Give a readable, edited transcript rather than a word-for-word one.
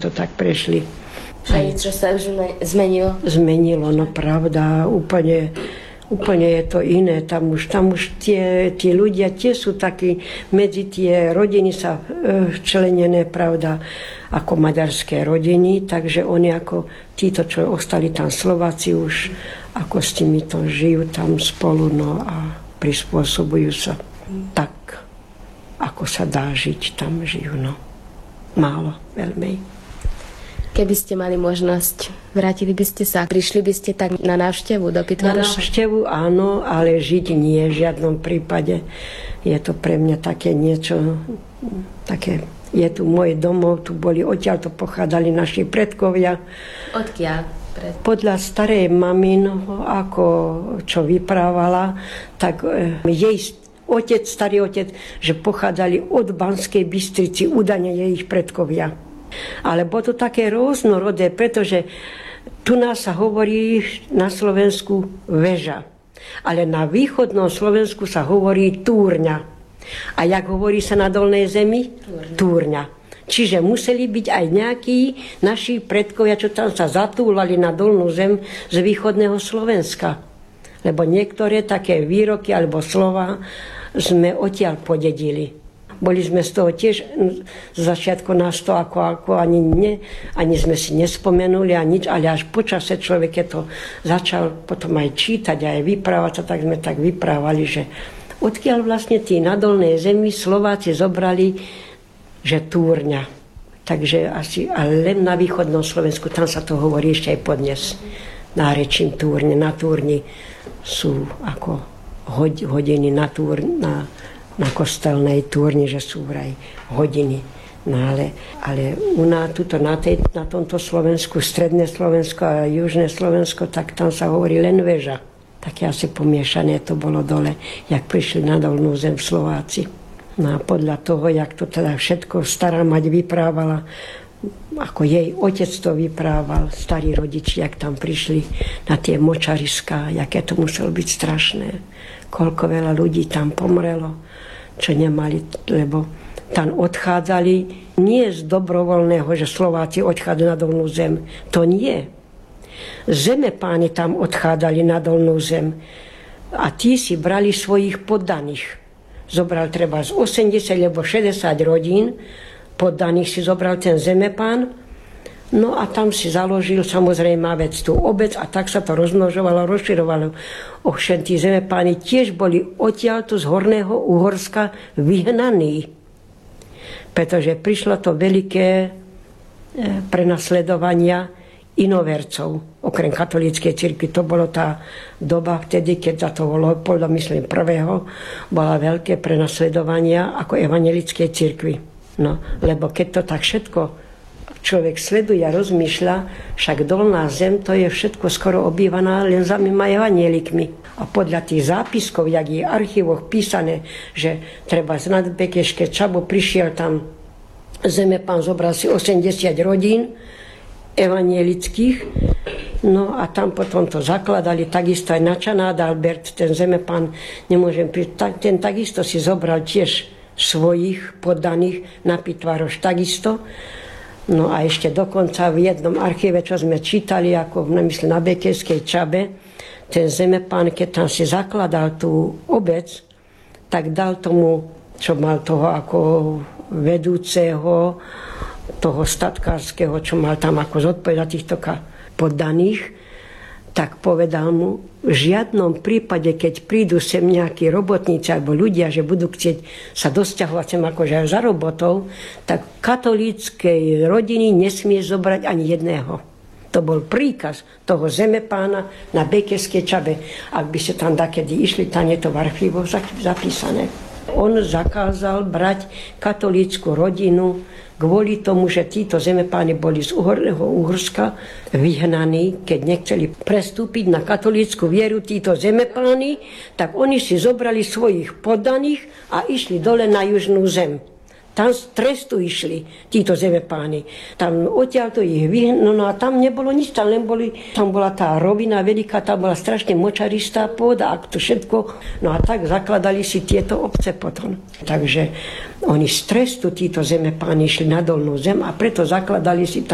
to tak prešli. A niečo sa už zmenilo? Zmenilo, no pravda, úplne je to iné. Tam už tí ľudia, tie sú takí, medzi tie rodiny sa včlenené, pravda, ako maďarské rodiny, takže oni ako títo, čo ostali tam Slováci už, ako s týmito žijú tam spolu, no a prispôsobujú sa tak, ako sa dá žiť, tam žijú, no. Málo, veľmi. Keby ste mali možnosť, vrátili by ste sa, prišli by ste tak na návštevu do Pytvaroša? Na návštevu áno, ale žiť nie v žiadnom prípade. Je to pre mňa také niečo, také, je tu môj domov, tu boli, odtiaľ to pochádzali naši predkovia. Odkiaľ? Podľa starej mamy, ako čo vyprávala, tak jej otec, starý otec, že pochádzali od Banskej Bystrici, údajne je ich predkovia. Ale bolo to také rôznorodé, pretože tu nás sa hovorí na Slovensku väža, ale na východnom Slovensku sa hovorí túrňa. A jak hovorí sa na dolnej zemi? Túrňa. Čiže museli byť aj nejakí naši predkovia, čo tam sa zatúlali na dolnú zem z východného Slovenska. Lebo niektoré také výroky alebo slova sme odtiaľ podedili. Boli sme z toho tiež, z začiatku nás to ako ani sme si nespomenuli a nič, ale až počase človek, keď to začal potom aj čítať a aj vyprávať, tak sme tak vyprávali, že odkiaľ vlastne tí na dolnej zemi Slováci zobrali, že túrňa. Takže asi, ale len na východnom Slovensku, tam sa to hovorí ešte aj podnes. Nárečím túrne, na túrni sú ako hodiny na kostelnej túrni, že sú vraj hodiny. No ale u nás tuto na tomto Slovensku, stredné Slovensko a južné Slovensko, tak tam sa hovorí len väža. Také asi pomiešané to bolo dole, jak prišli na dolnú zem Slováci. No a podľa toho, jak to teda všetko stará mať vyprávala, ako jej otec to vyprával, starí rodiči, jak tam prišli na tie močariská, jaké to muselo byť strašné. Koľko veľa ľudí tam pomrelo, čo nemali, lebo tam odchádzali nie z dobrovoľného, že Slováci odchádzajú na dolnú zem. To nie. Zemepáni tam odchádzali na dolnú zem a tí si brali svojich poddaných. Zobral treba z 80 alebo 60 rodín, poddaných si zobral ten zemepán, no a tam si založil samozrejme vec tú obec a tak sa to rozmnožovalo, rozširovalo. Ovšem tí zemepáni tiež boli odtiaľto z Horného Uhorska vyhnaní, pretože prišlo to veľké prenasledovania inovercov, okrem katolíckej cirkvi. To bolo tá doba vtedy, keď za toho Leopolda, myslím prvého, bola veľké prenasledovania ako evangelickej cirkvi. No, lebo keď to tak všetko človek sleduje a rozmýšľa, však dolná zem, to je všetko skoro obývaná len samými evanjelikmi. A podľa tých zápiskov, jak je v archívoch písané, že treba z Nadbekeške Čabo prišiel tam zemepán, zobral si 80 rodín evanjelických, no a tam potom to zakladali, takisto aj na Čanád Albert, ten zemepán, nemôžem prísť, ten takisto si zobral tiež svojich poddaných na Pytvaroš takisto. No a ešte dokonca v jednom archíve, čo sme čítali, ako myslím na Bekeskej Čabe, ten zemepán, keď tam si zakladal tú obec, tak dal tomu, čo mal toho ako vedúceho, toho statkárskeho, čo mal tam ako zodpovedať týchto poddaných, tak povedal mu, v žiadnom prípade, keď prídu sem nejakí robotníci alebo ľudia, že budú chcieť sa dosťahovať sem akože za robotou, tak katolíckej rodiny nesmie zobrať ani jedného. To bol príkaz toho zemepána na Bekeskej Čabe. Ak by ste tam dakedy išli, tam je to v archívoch zapísané. On zakázal brať katolícku rodinu kvôli tomu, že títo zemepáni boli z Horného Uhorska vyhnaní, keď nechceli prestúpiť na katolícku vieru títo zemepáni, tak oni si zobrali svojich poddaných a išli dole na južnú zem. Tam z trestu išli títo zemepáni. Tam odtiaľto ich no a tam nebolo nič, tam bola tá rovina veľká, tam bola strašne močaristá pôda a to všetko. No a tak zakladali si tieto obce potom. Takže oni z trestu títo zemepáni išli na dolnú zem a preto zakladali si tam